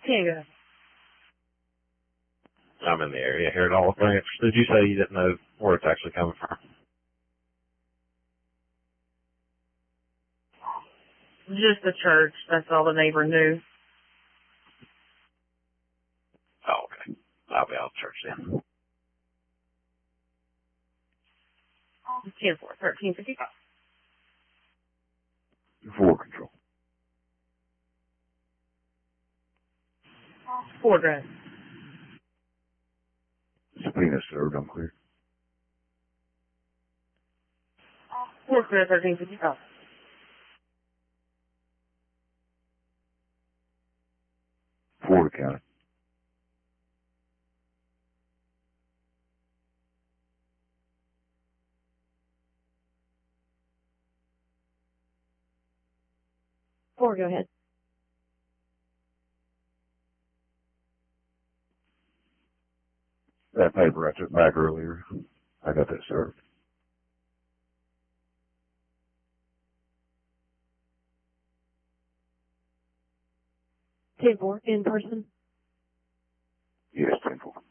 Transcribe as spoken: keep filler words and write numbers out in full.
Ten, go ahead. I'm in the area here at Olive Branch. Did you say you didn't know where it's actually coming from? Just the church. That's all the neighbor knew. Oh, okay. I'll be out of church then. ten four, thirteen fifty-five. Four control. Four, go ahead. Subpoena served, I'm clear. Four, clear, thirteen fifty-five. Four to county. Four, go ahead. That paper I took back earlier, I got that served. ten four, in person. Yes, ten four.